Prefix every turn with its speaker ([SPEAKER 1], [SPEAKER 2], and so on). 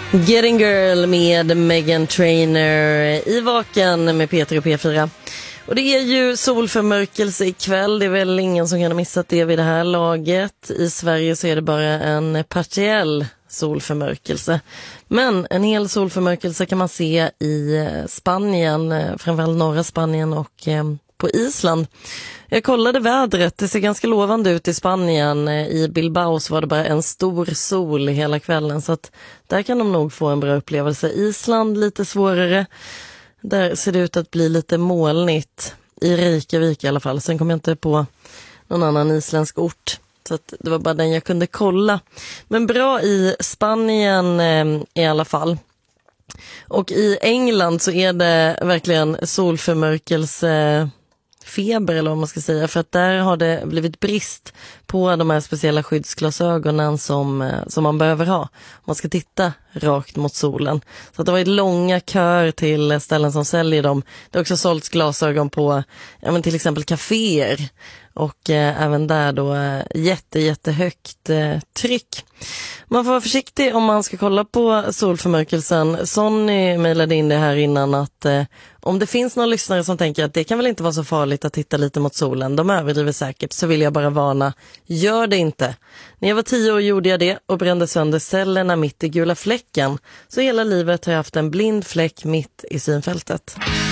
[SPEAKER 1] Getting Girl med Meghan Trainor i Vaken med Peter och P4. Och det är ju solförmörkelse ikväll. Det är väl ingen som kan ha missat det vid det här laget. I Sverige så är det bara en partiell solförmörkelse. Men en hel solförmörkelse kan man se i Spanien, framförallt norra Spanien och på Island. Jag kollade vädret, det ser ganska lovande ut i Spanien. I Bilbao så var det bara en stor sol hela kvällen, så att där kan de nog få en bra upplevelse. Island lite svårare, där ser det ut att bli lite molnigt. I Reykjavik i alla fall, sen kom jag inte på någon annan isländsk ort. Så att det var bara den jag kunde kolla. Men bra i Spanien i alla fall. Och i England så är det verkligen solförmörkelse feber eller vad man ska säga, för att där har det blivit brist på de här speciella skyddsglasögonen som man behöver ha om man ska titta rakt mot solen. Så att det har varit långa kör till ställen som säljer dem. Det har också sålts glasögon på till exempel kaféer och även där då jättehögt tryck. Man får vara försiktig om man ska kolla på solförmörkelsen. Sonny mejlade in det här innan att om det finns någon lyssnare som tänker att det kan väl inte vara så farligt att titta lite mot solen, de överdriver säkert, så vill jag bara varna, gör det inte. När jag var 10 år gjorde jag det och brände sönder cellerna mitt i gula fläcken, så hela livet har jag haft en blind fläck mitt i synfältet.